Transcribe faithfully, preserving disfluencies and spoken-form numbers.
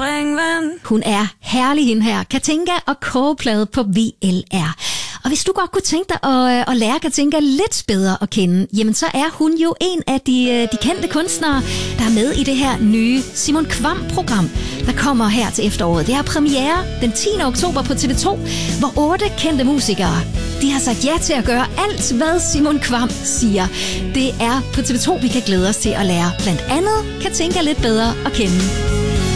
springvand. Hun er herlig, hende her. Katinka og kogeplade på V L R. Og hvis du godt kunne tænke dig at, at lære Katinka lidt bedre at kende, jamen så er hun jo en af de, de kendte kunstnere, der er med i det her nye Simon Kvamm-program, der kommer her til efteråret. Det har premiere den tiende oktober på T V to, hvor otte kendte musikere, de har sagt ja til at gøre alt, hvad Simon Kvamm siger. Det er på T V to, vi kan glæde os til at lære blandt andet Katinka lidt bedre at kende.